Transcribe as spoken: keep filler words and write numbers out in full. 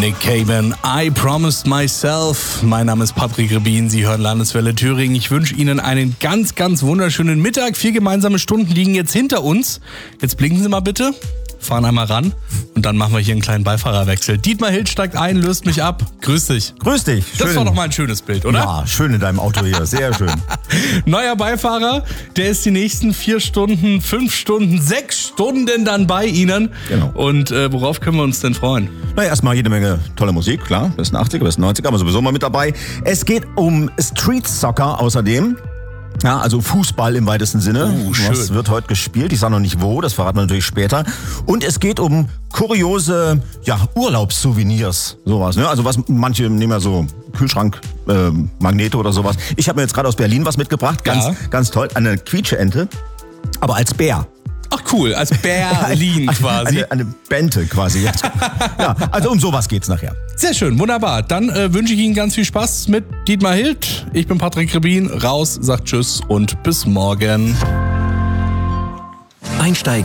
Nick Cave, I Promised Myself. Mein Name ist Patrick Rebin, Sie hören Landeswelle Thüringen. Ich wünsche Ihnen einen ganz, ganz wunderschönen Mittag. Vier gemeinsame Stunden liegen jetzt hinter uns. Jetzt blinken Sie mal bitte, fahren einmal ran und dann machen wir hier einen kleinen Beifahrerwechsel. Dietmar Hild steigt ein, löst mich ab. Grüß dich. Grüß dich. Das Schön. war doch mal ein schönes Bild, oder? Ja, schön in deinem Auto hier, sehr schön. Neuer Beifahrer, der ist die nächsten vier Stunden, fünf Stunden, sechs Stunden dann bei Ihnen. Genau. Und äh, worauf können wir uns denn freuen? Na, erstmal jede Menge tolle Musik, klar, besten achtziger, besten neunziger, aber sowieso mal mit dabei. Es geht um Street Soccer außerdem. Ja, also Fußball im weitesten Sinne. Uh, schön. Was wird heute gespielt? Ich sage noch nicht wo, das verraten wir natürlich später. Und es geht um kuriose ja, Urlaubssouvenirs, sowas. Ne? Also was manche nehmen ja so Kühlschrank, äh, Magnete oder sowas. Ich habe mir jetzt gerade aus Berlin was mitgebracht, ganz, Ja. ganz toll, eine Quietscheente, aber als Bär. Ach cool, als Berlin quasi. Eine, eine Bente quasi. Ja, also um sowas geht's nachher. Sehr schön, wunderbar. Dann äh, wünsche ich Ihnen ganz viel Spaß mit Dietmar Hild. Ich bin Patrick Rebin, raus, sagt Tschüss und bis morgen. Einsteigen